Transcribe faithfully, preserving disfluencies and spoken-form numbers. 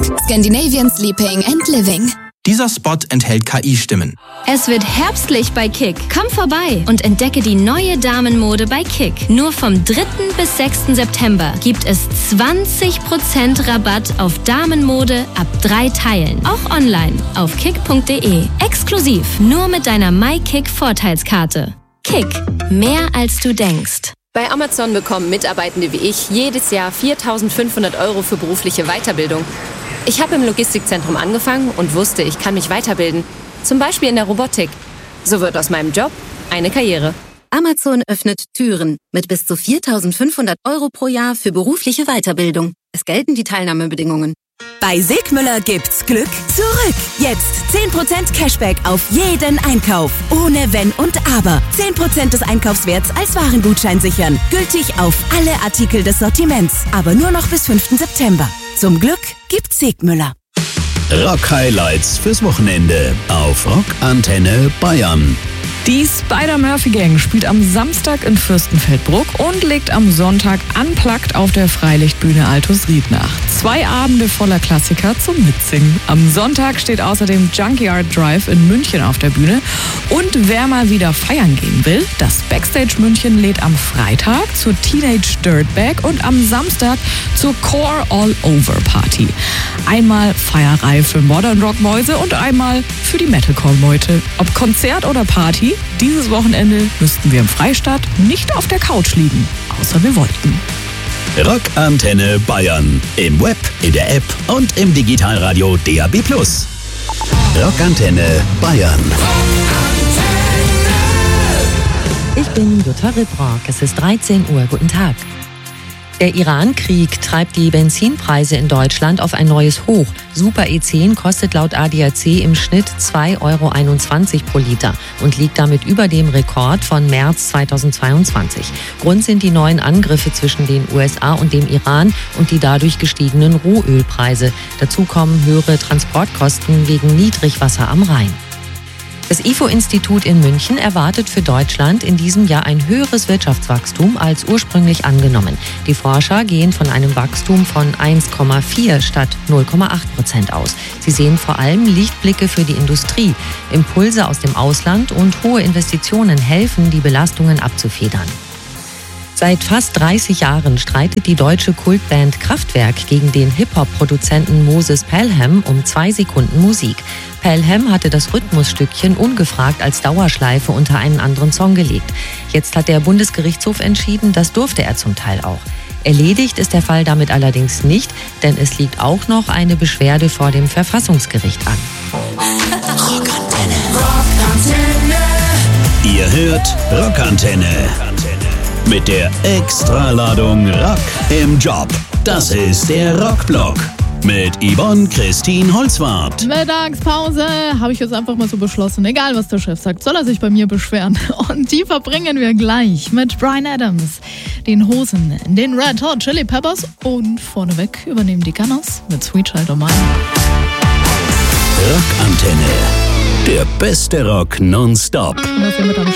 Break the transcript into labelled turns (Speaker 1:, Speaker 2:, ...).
Speaker 1: Scandinavian Sleeping and Living.
Speaker 2: Dieser Spot enthält K I-Stimmen.
Speaker 3: Es wird herbstlich bei Kick. Komm vorbei und entdecke die neue Damenmode bei Kick. Nur vom dritten bis sechsten September gibt es zwanzig Prozent Rabatt auf Damenmode ab drei Teilen. Auch online auf kick punkt de. Exklusiv nur mit deiner MyKick-Vorteilskarte. Kick. Mehr als du denkst.
Speaker 4: Bei Amazon bekommen Mitarbeitende wie ich jedes Jahr viertausendfünfhundert Euro für berufliche Weiterbildung. Ich habe im Logistikzentrum angefangen und wusste, ich kann mich weiterbilden. Zum Beispiel in der Robotik. So wird aus meinem Job eine Karriere.
Speaker 5: Amazon öffnet Türen mit bis zu viertausendfünfhundert Euro pro Jahr für berufliche Weiterbildung. Es gelten die Teilnahmebedingungen.
Speaker 6: Bei Sigmüller gibt's Glück zurück. Jetzt zehn Prozent Cashback auf jeden Einkauf. Ohne Wenn und Aber. zehn Prozent des Einkaufswerts als Warengutschein sichern. Gültig auf alle Artikel des Sortiments. Aber nur noch bis fünften September. Zum Glück gibt's Sigmüller.
Speaker 7: Rock-Highlights fürs Wochenende auf Rock-Antenne Bayern.
Speaker 8: Die Spider-Murphy-Gang spielt am Samstag in Fürstenfeldbruck und legt am Sonntag unplugged auf der Freilichtbühne Altusried nach. Zwei Abende voller Klassiker zum Mitsingen. Am Sonntag steht außerdem Junkyard Drive in München auf der Bühne. Und wer mal wieder feiern gehen will, das Backstage München lädt am Freitag zur Teenage Dirtbag und am Samstag zur Core All Over Party. Einmal Feierei für Modern Rock Mäuse und einmal für die Metalcore Meute. Ob Konzert oder Party, dieses Wochenende müssten wir im Freistaat nicht auf der Couch liegen, außer wir wollten.
Speaker 7: Rock-Antenne Bayern. Im Web, in der App und im Digitalradio D A B plus. Rock-Antenne Bayern.
Speaker 9: Ich bin Jutta Ribrock. Es ist dreizehn Uhr. Guten Tag. Der Iran-Krieg treibt die Benzinpreise in Deutschland auf ein neues Hoch. Super E zehn kostet laut A D A C im Schnitt zwei Euro einundzwanzig pro Liter und liegt damit über dem Rekord von März zweitausendzweiundzwanzig. Grund sind die neuen Angriffe zwischen den U S A und dem Iran und die dadurch gestiegenen Rohölpreise. Dazu kommen höhere Transportkosten wegen Niedrigwasser am Rhein. Das I F O-Institut in München erwartet für Deutschland in diesem Jahr ein höheres Wirtschaftswachstum als ursprünglich angenommen. Die Forscher gehen von einem Wachstum von eins Komma vier statt null Komma acht Prozent aus. Sie sehen vor allem Lichtblicke für die Industrie. Impulse aus dem Ausland und hohe Investitionen helfen, die Belastungen abzufedern. Seit fast dreißig Jahren streitet die deutsche Kultband Kraftwerk gegen den Hip-Hop-Produzenten Moses Pelham um zwei Sekunden Musik. Pelham hatte das Rhythmusstückchen ungefragt als Dauerschleife unter einen anderen Song gelegt. Jetzt hat der Bundesgerichtshof entschieden, das durfte er zum Teil auch. Erledigt ist der Fall damit allerdings nicht, denn es liegt auch noch eine Beschwerde vor dem Verfassungsgericht an.
Speaker 7: Rockantenne. Rockantenne. Ihr hört Rockantenne. Mit der Extraladung Rock im Job. Das ist der Rockblock mit Yvonne Christine Holzwarth.
Speaker 10: Mittagspause habe ich jetzt einfach mal so beschlossen. Egal, was der Chef sagt, soll er sich bei mir beschweren. Und die verbringen wir gleich mit Bryan Adams, den Hosen, den Red Hot Chili Peppers und vorneweg übernehmen die Gunners mit Sweet Child O' Mine.
Speaker 7: Rockantenne. Der beste Rock nonstop.